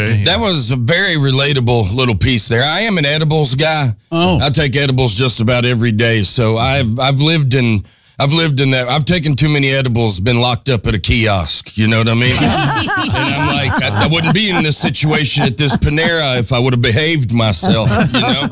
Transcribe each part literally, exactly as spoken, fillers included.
Okay. That was a very relatable little piece there. I am an edibles guy. Oh. I take edibles just about every day. So I've I've lived in I've lived in that. I've taken too many edibles, been locked up at a kiosk. You know what I mean? And I'm like, I, I wouldn't be in this situation at this Panera if I would have behaved myself, you know?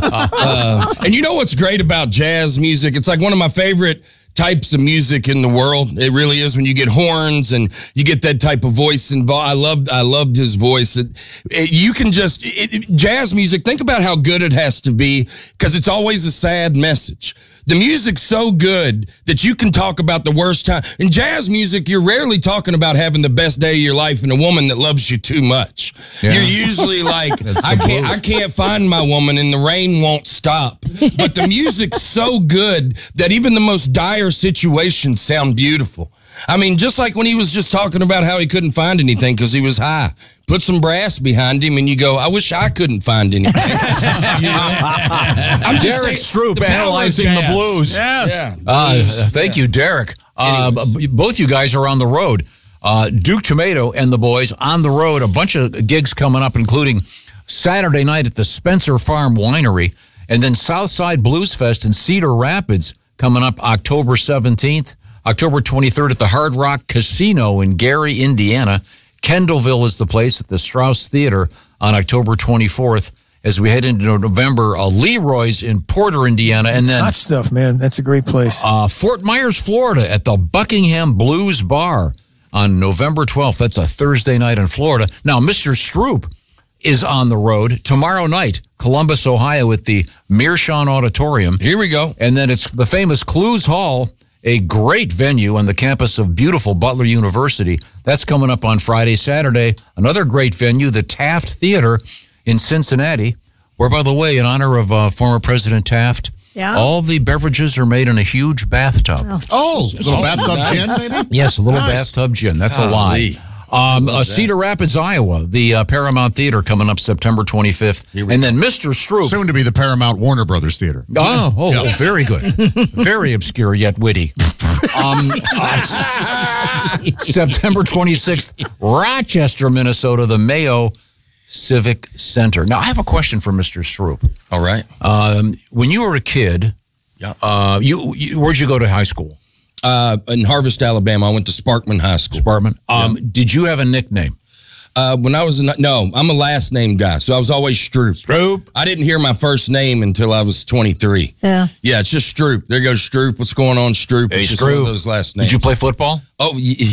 Uh, and you know what's great about jazz music? It's like one of my favorite types of music in the world. It really is when you get horns and you get that type of voice involved. I loved, I loved his voice. It, it, you can just, it, it, jazz music, think about how good it has to be because it's always a sad message. The music's so good that you can talk about the worst time. In jazz music, you're rarely talking about having the best day of your life and a woman that loves you too much. Yeah. You're usually like, I can't, I can't find my woman and the rain won't stop. But the music's so good that even the most dire situations sound beautiful. I mean, just like when he was just talking about how he couldn't find anything because he was high. Put some brass behind him and you go, I wish I couldn't find anything. You know? I'm just Derek saying, Stroop analyzing the blues. Yes. Yeah. Uh, thank you, Derek. Uh, both you guys are on the road. Uh, Duke Tomato and the boys on the road. A bunch of gigs coming up, including Saturday night at the Spencer Farm Winery, and then Southside Blues Fest in Cedar Rapids coming up October seventeenth. October twenty-third at the Hard Rock Casino in Gary, Indiana. Kendallville is the place at the Strauss Theater on October twenty-fourth. As we head into November, uh, Leroy's in Porter, Indiana, and then hot stuff, man. That's a great place. Uh, Fort Myers, Florida, at the Buckingham Blues Bar on November twelfth. That's a Thursday night in Florida. Now, Mister Stroop is on the road tomorrow night, Columbus, Ohio, at the Meerschaum Auditorium. Here we go. And then it's the famous Clues Hall, a great venue on the campus of beautiful Butler University. That's coming up on Friday, Saturday. Another great venue, the Taft Theater in Cincinnati, where, by the way, in honor of uh, former President Taft, yeah. all the beverages are made in a huge bathtub. Oh, oh a little bathtub gin, maybe? Yes, a little nice. bathtub gin. That's Golly. a lie. Um, uh, Cedar Rapids, Iowa, the uh, Paramount Theater coming up September twenty-fifth. And then Mister Stroop. Soon to be the Paramount Warner Brothers Theater. Oh, oh, yeah. oh very good. Very obscure yet witty. Um, uh, September twenty-sixth, Rochester, Minnesota, the Mayo Civic Center. Now, I have a question for Mister Stroop. All right. Um, when you were a kid, yeah. uh, you, you where'd you go to high school? Uh, in Harvest, Alabama. I went to Sparkman High School. Sparkman. Um, yeah. Did you have a nickname? Uh, when I was in, no, I'm a last name guy, so I was always Stroop. Stroop. I didn't hear my first name until I was twenty-three. Yeah. Yeah, it's just Stroop. There goes Stroop. What's going on, Stroop? Hey, it's just Stroop. one of those last names. Did you play football? Oh,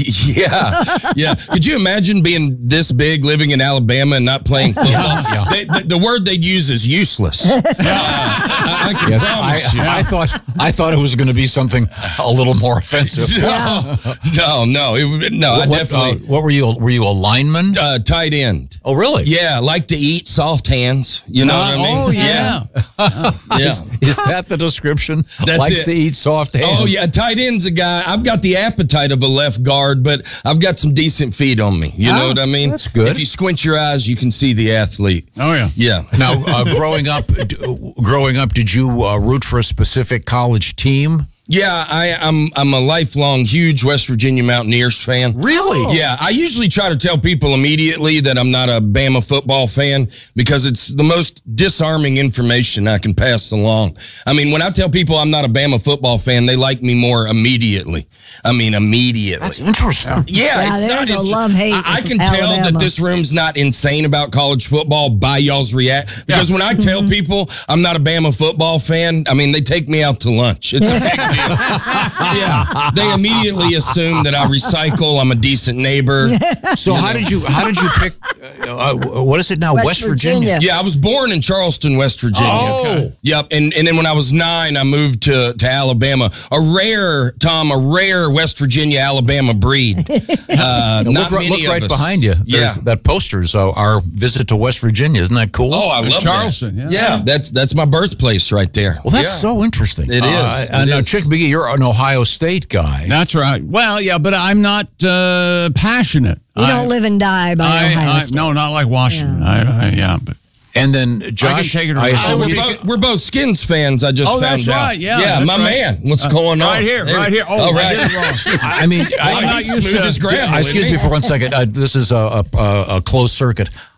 yeah. Yeah. Could you imagine being this big, living in Alabama and not playing football? Yeah. They, the, the word they'd use is useless. Uh, I, I can Yes, promise I, you. I thought I thought it was going to be something a little more offensive. No, no, no. It, no, I What, definitely. uh, what were you? Were you a lineman? Uh, tight end. Oh, really? Yeah, I like to eat soft hands. You know Uh, what I mean? oh, yeah. Yeah. Yeah. Is, is that the description? That's Likes it. to eat soft hands. Oh, yeah, tight end's a guy. I've got the appetite of a left guard, but I've got some decent feet on me. You know Oh, what I mean? that's good. If you squint your eyes, you can see the athlete. Oh, yeah. Yeah. Now, uh, growing up, d- growing up, did you uh, root for a specific college team? Yeah, I, I'm I'm a lifelong huge West Virginia Mountaineers fan. Really? Yeah, I usually try to tell people immediately that I'm not a Bama football fan because it's the most disarming information I can pass along. I mean, when I tell people I'm not a Bama football fan, they like me more immediately. I mean, immediately. That's interesting. Yeah, Yeah, it's there's not a inter- love-hate I, I can with tell Alabama. that this room's not insane about college football by y'all's react. Because when I tell people I'm not a Bama football fan, I mean, they take me out to lunch. It's a big deal. Yeah, they immediately assume that I recycle. I'm a decent neighbor. So how did you how did you pick? Uh, uh, what is it now? West West, Virginia. Virginia. Yeah, I was born in Charleston, West Virginia. Oh. Okay. Yep. And and then when I was nine, I moved to, to Alabama. A rare, Tom, a rare West Virginia, Alabama breed. Uh, Now, not look, many look of right us. behind you. There's Yeah. that poster's uh, our visit to West Virginia. Isn't that cool? Oh, I love Charleston, that. yeah. Yeah, that's that's my birthplace right there. Well, that's Yeah. so interesting. It Uh, is. and It now, is. Chick McGee, you're an Ohio State guy. That's right. Well, yeah, but I'm not uh, passionate. You I, don't live and die by I, Ohio I, State. no, not like Washington. I, I, yeah, but And then Josh, take it or I not. assume we're, you- both, we're both Skins fans. I just Oh, found that's out. right. Yeah, yeah, that's my right. man. What's Uh, going on? right here, There- right here. Oh, all I right. did it wrong. I mean, Oh, I, he's smooth as gravel, I- isn't excuse he? me for one second. Uh, this is a, a, a closed circuit.